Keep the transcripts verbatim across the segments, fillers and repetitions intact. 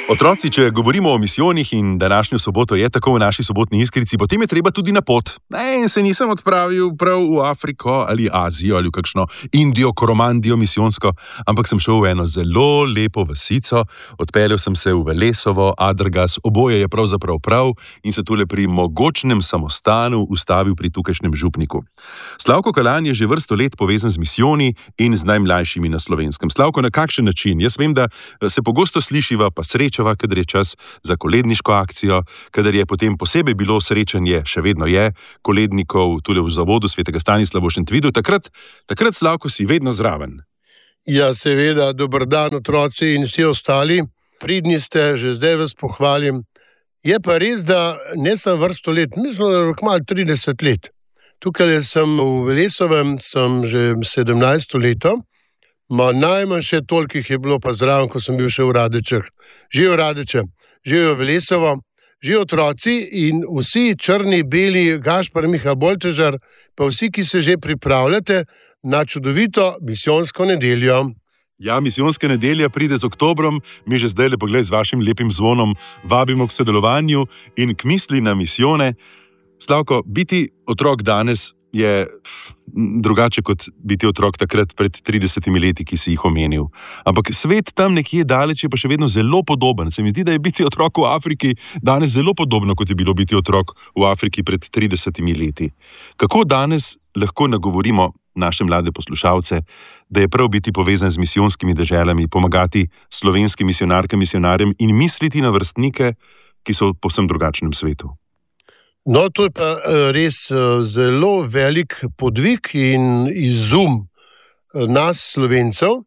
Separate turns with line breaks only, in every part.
Otroci, če govorimo o misijonih in današnjo soboto je tako v naši sobotni iskrici, potem je treba tudi na pot. In se nisem odpravil prav v Afriko ali Azijo ali v kakšno Indijo, Koromandijo misijonsko, ampak sem šel v eno zelo lepo vasico, odpeljal sem se v Velesovo, Adragas, oboje je pravzaprav prav in se tule pri mogočnem samostanu ustavil pri tukajšnjem župniku. Slavko Kalan je že vrsto let povezan z misijoni in z najmlajšimi na Slovenskem. Slavko, na kakšen način? Jaz vem, da se pogosto slišiva pa srečava, kadar je čas za koledniško akcijo, kadar je potem posebej bilo srečanje, še vedno je, kolednikov tule v zavodu Svetega Stanislava v Šentvidu. Takrat, takrat, Slavko, si vedno zraven.
Ja, seveda, dober dan, otroci in vsi ostali. Pridni ste, že zdaj vas pohvalim. Je pa res, da ne sem vrsto let, mislim, da je kmalu trideset let. Tukaj sem v Velesovem, sem že sedemnajsto leto. Ma najmanj še tolikih je bilo pa zraven, ko sem bil še v Radečah. Živijo Radeče, živijo Velesovo, živijo otroci in vsi črni, beli, Gašper, Miha Boltežar, pa vsi, ki se že pripravljate na čudovito misijonsko nedeljo.
Ja, misijonska nedelja pride z oktobrom, mi že zdaj le pogled z vašim lepim zvonom vabimo k sodelovanju in k misli na misijone. Slavko, biti otrok danes je drugače kot biti otrok takrat pred tridesetimi leti, ki si jih omenil. Ampak svet tam nekje daleč je pa še vedno zelo podoben. Se mi zdi, da je biti otrok v Afriki danes zelo podobno, kot je bilo biti otrok v Afriki pred tridesetimi leti. Kako danes lahko nagovorimo naše mlade poslušalce, da je prav biti povezan z misijonskimi deželami, pomagati slovenskim misionarkam, misionarjem in misliti na vrstnike, ki so v povsem drugačnem svetu?
No, to je pa res zelo velik podvig in izum nas, Slovencev,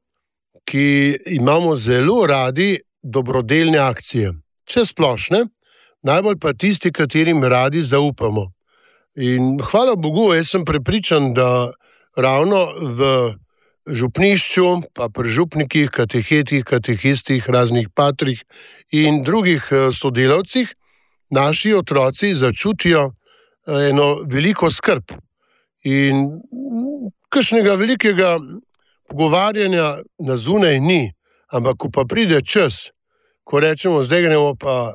ki imamo zelo radi dobrodelne akcije. Vse splošne, najbolj pa tisti, katerim radi zaupamo. In hvala Bogu, jaz sem prepričan, da ravno v župnišču, pa pri župnikih, katehetih, katehistih, raznih patrih in drugih sodelavcih, naši otroci začutijo eno veliko skrb. In kakšnega velikega pogovarjanja na zunaj ni, ampak ko pa pride čas, ko rečemo, zdaj gremo pa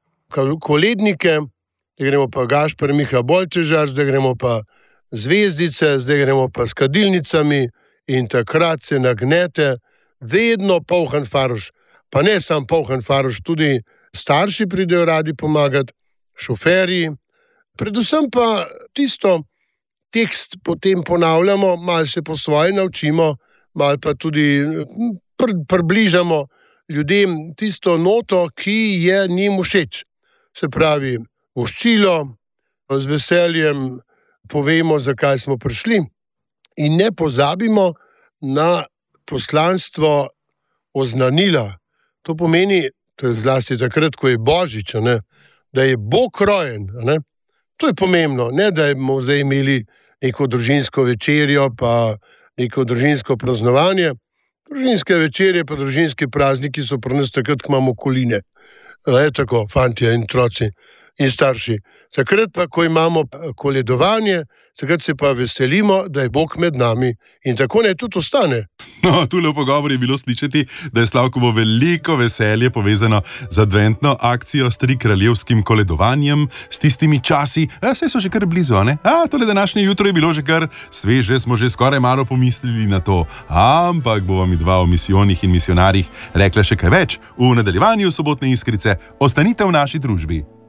kolednike, zdaj gremo pa Gašper, Miha Boltežar, zdaj gremo pa zvezdice, zdaj gremo pa s kadilnicami in takrat se nagnete vedno polhan faruš. Pa ne sam polhan faruš, tudi starši pridejo radi pomagati, šoferji, predvsem pa tisto tekst potem ponavljamo, malo se po svoje naučimo, malo pa tudi pr približamo ljudem tisto noto, ki je njim všeč. Se pravi, voščilo, z veseljem povemo, zakaj smo prišli in ne pozabimo na poslanstvo oznanila. To pomeni, to je zlasti takrat, ko je Božič, ne, da je Bog rojen. Ne. To je pomembno, ne da bomo zdaj imeli neko družinsko večerjo pa neko družinsko praznovanje. Družinske večerje pa družinski prazniki so pri nas takrat, ko imamo koline. Je tako, fantje in otroci in starši. Takrat pa, ko imamo koledovanje, takrat se pa veselimo, da je Bog med nami in tako ne tudi ostane.
No, tule v pogovoru je bilo slišati, da je Slavkovo veliko veselje povezano z adventno akcijo s trikraljevskim koledovanjem, s tistimi časi, a saj so že kar blizu, ne? A, tole današnje jutro je bilo že kar sveže, smo že skoraj malo pomislili na to, ampak bova mi dva o misijonih in misionarjih rekla še kaj več v nadaljevanju sobotne iskrice. Ostanite v naši družbi.